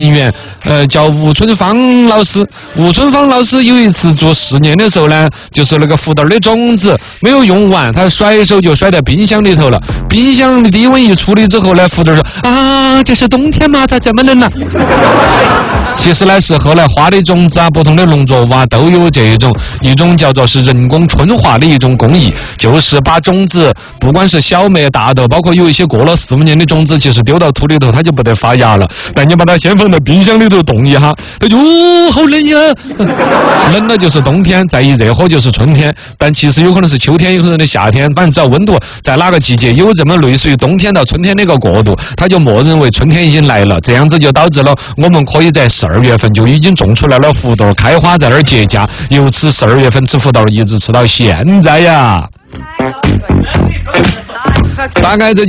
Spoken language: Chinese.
员，叫吴春芳老师。吴春芳老师有一次做试验的时候呢，就是那个胡豆的种子没有用完，他甩手就甩到冰箱里头了。冰箱的低温一处理之后呢，胡豆说：“啊，这是冬天吗？咋这么冷呢？”其实呢，是后来花的种子啊，不同的农作物啊，都有这一种叫做是人工春化的一种工艺，就是把种子，不管是小麦、大豆，包括有一些过了4-5年的种子，其实丢到土里头，它就不得发芽了。但你把它先放到冰箱里头冻一下，它就好冷呀！冷了就是冬天，再一热火就是春天。但其实有可能是秋天，有可能是夏天，反正只要温度在哪个季节有这么类似于冬天到春天的一个过渡，它就默认为春天已经来了。这样子就导致了我们可以在12月份就已经种出来了胡豆，开花在那儿结荚，由此12月份吃胡豆一直吃到现在呀。大概这就